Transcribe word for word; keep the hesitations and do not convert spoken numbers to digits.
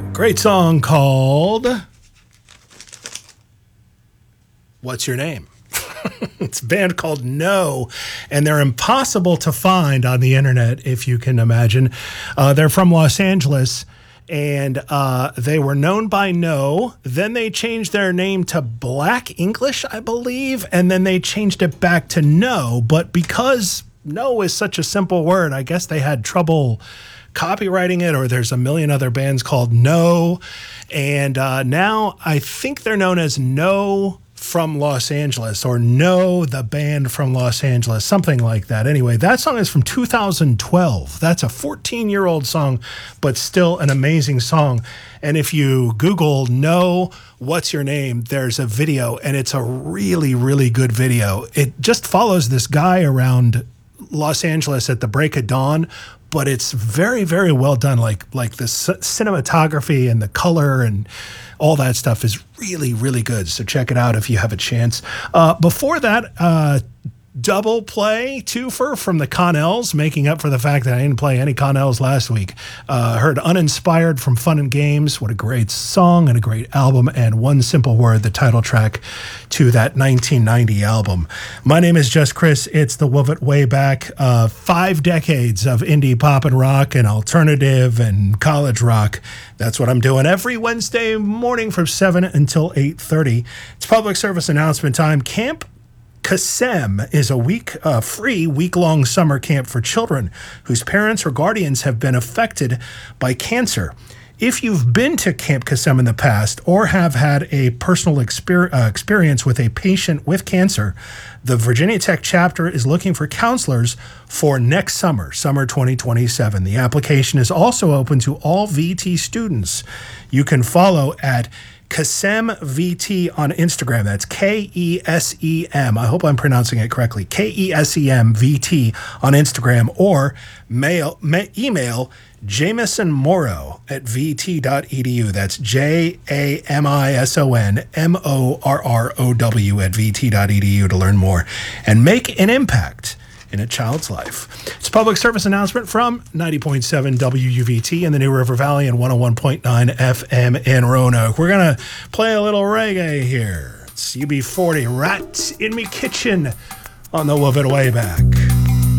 Great song called What's Your Name? It's a band called No, and they're impossible to find on the internet, if you can imagine. Uh, they're from Los Angeles, and uh, they were known by No. Then they changed their name to Black English, I believe, and then they changed it back to No. But because No is such a simple word, I guess they had trouble copywriting it, or there's a million other bands called No. And uh, now I think they're known as No from Los Angeles, or No, the band from Los Angeles, something like that. Anyway, that song is from two thousand twelve. That's a fourteen-year-old song, but still an amazing song. And if you Google No, What's Your Name, there's a video, and it's a really, really good video. It just follows this guy around Los Angeles at the break of dawn, but it's very, very well done. Like like the c- cinematography and the color and all that stuff is really, really good. So check it out if you have a chance. Uh, before that, uh, double play twofer from the Connells, making up for the fact that I didn't play any Connells last week. Uh, heard Uninspired from Fun and Games. What a great song and a great album. And One Simple Word, the title track to that nineteen ninety album. My name is Just Chris. It's the Wolf It Way Back. Uh, five decades of indie pop and rock and alternative and college rock. That's what I'm doing every Wednesday morning from seven until eight thirty. It's public service announcement time. Camp Kasem is a week, uh, free week-long summer camp for children whose parents or guardians have been affected by cancer. If you've been to Camp Kasem in the past or have had a personal exper- uh, experience with a patient with cancer, the Virginia Tech chapter is looking for counselors for next summer, summer twenty twenty-seven. The application is also open to all V T students. You can follow at Kasem V T on Instagram. That's K E S E M. I hope I'm pronouncing it correctly. K E S E M V T on Instagram, or mail, ma- email Jamison Morrow at v t dot e d u. That's J A M I S O N M O R R O W at v t dot e d u to learn more and make an impact in a child's life. It's a public service announcement from ninety point seven W U V T in the New River Valley and one oh one point nine F M in Roanoke. We're going to play a little reggae here. It's U B forty, Rat in Me Kitchen on the Wolf It Way Back.